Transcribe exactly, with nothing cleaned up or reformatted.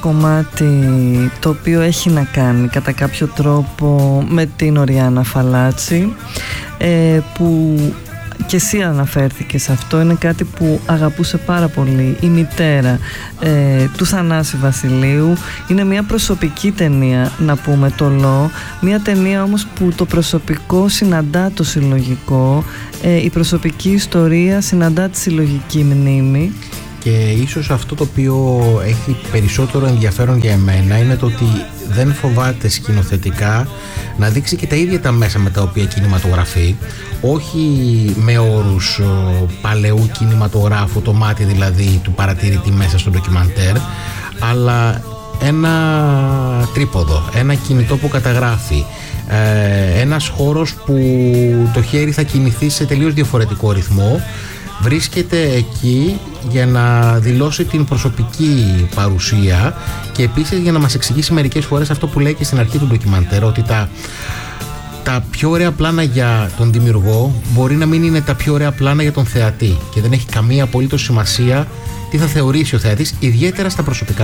κομμάτι το οποίο έχει να κάνει κατά κάποιο τρόπο με την Οριάννα Φαλάτσι, ε, που και εσύ αναφέρθηκες σε αυτό. Είναι κάτι που αγαπούσε πάρα πολύ η μητέρα ε, του Θανάση Βασιλείου. Είναι μια προσωπική ταινία, να πούμε, το Λο. Μια ταινία όμως που το προσωπικό συναντά το συλλογικό, ε, η προσωπική ιστορία συναντά τη συλλογική μνήμη. Και ίσως αυτό το οποίο έχει περισσότερο ενδιαφέρον για εμένα είναι το ότι δεν φοβάται σκηνοθετικά να δείξει και τα ίδια τα μέσα με τα οποία κινηματογραφεί, όχι με όρους ο, παλαιού κινηματογράφου, το μάτι δηλαδή του παρατηρητή μέσα στο ντοκιμαντέρ, αλλά ένα τρίποδο, ένα κινητό που καταγράφει, ε, ένας χώρος που το χέρι θα κινηθεί σε τελείως διαφορετικό ρυθμό, βρίσκεται εκεί για να δηλώσει την προσωπική παρουσία και επίσης για να μας εξηγήσει μερικές φορές αυτό που λέει και στην αρχή του ντοκιμαντέρ, ότι τα, τα πιο ωραία πλάνα για τον δημιουργό μπορεί να μην είναι τα πιο ωραία πλάνα για τον θεατή και δεν έχει καμία απολύτως σημασία τι θα θεωρήσει ο θεατής, ιδιαίτερα στα προσωπικά